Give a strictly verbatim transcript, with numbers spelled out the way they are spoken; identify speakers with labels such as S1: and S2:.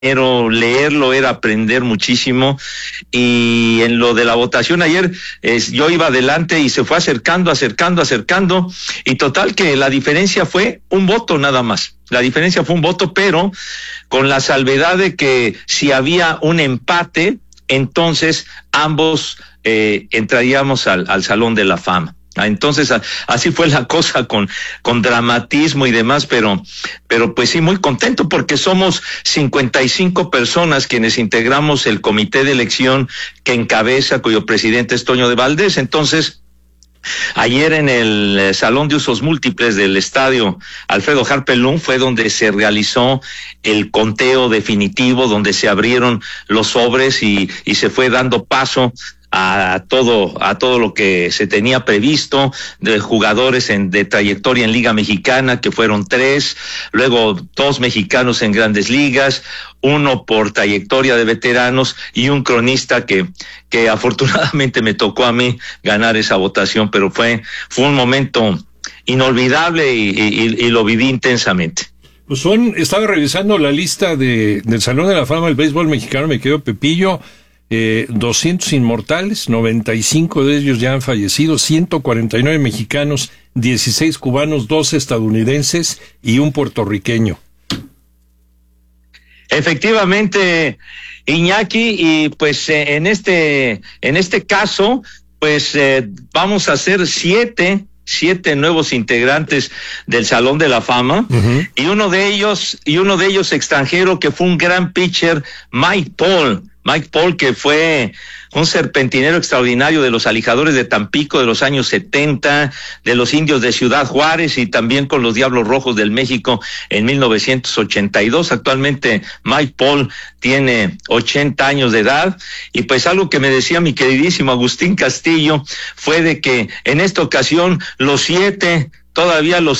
S1: leerlo era aprender muchísimo. Y en lo de la votación ayer, es, yo iba adelante y se fue acercando, acercando, acercando, y total que la diferencia fue un voto nada más. La diferencia fue un voto, pero con la salvedad de que si había un empate, entonces ambos eh, entraríamos al, al Salón de la Fama. Ah, entonces a, así fue la cosa con con dramatismo y demás, pero pero pues sí, muy contento porque somos cincuenta y cinco personas quienes integramos el comité de elección que encabeza, cuyo presidente es Toño de Valdés. Entonces ayer en el eh, Salón de Usos Múltiples del Estadio Alfredo Harpelún fue donde se realizó el conteo definitivo, donde se abrieron los sobres y y se fue dando paso a todo a todo lo que se tenía previsto de jugadores en, de trayectoria en Liga Mexicana, que fueron tres, luego dos mexicanos en Grandes Ligas, uno por trayectoria de veteranos y un cronista que que afortunadamente me tocó a mí ganar esa votación, pero fue fue un momento inolvidable y, y, y lo viví intensamente.
S2: Pues son, estaba revisando la lista de del Salón de la Fama del béisbol mexicano, me quedó Pepillo. Eh, doscientos inmortales, noventa y cinco de ellos ya han fallecido, ciento cuarenta y nueve mexicanos, dieciséis cubanos, dos estadounidenses y un puertorriqueño.
S1: Efectivamente, Iñaki, y pues eh, en este en este caso, pues eh, vamos a hacer siete siete nuevos integrantes del Salón de la Fama, uh-huh. y uno de ellos y uno de ellos extranjero, que fue un gran pitcher, Mike Paul. Mike Paul, que fue un serpentinero extraordinario de los Alijadores de Tampico de los años setenta, de los Indios de Ciudad Juárez y también con los Diablos Rojos del México en mil novecientos ochenta y dos. Actualmente Mike Paul tiene ochenta años de edad, y pues algo que me decía mi queridísimo Agustín Castillo fue de que en esta ocasión los siete, todavía los